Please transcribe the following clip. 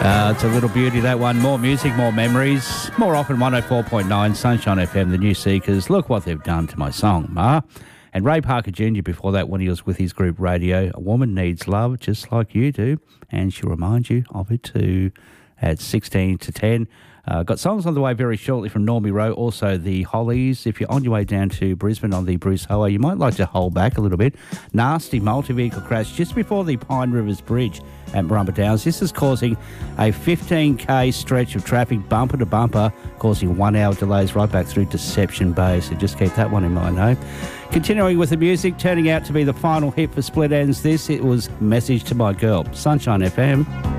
It's a little beauty, that one. More music, more memories. More often 104.9 Sunshine FM, the New Seekers. Look what they've done to my song, Ma. And Ray Parker Jr. before that, when he was with his group Radio. A woman needs love just like you do, and she'll remind you of it too at 16 to 10. Got songs on the way very shortly from Normie Rowe. Also, the Hollies. If you're on your way down to Brisbane on the Bruce Hoa, you might like to hold back a little bit. Nasty multi-vehicle crash just before the Pine Rivers Bridge at Murrumba Downs. This is causing a 15k stretch of traffic bumper to bumper, causing 1 hour delays right back through Deception Bay. So just keep that one in mind, eh? Continuing with the music, turning out to be the final hit for Split Ends. It was Message to My Girl, Sunshine FM.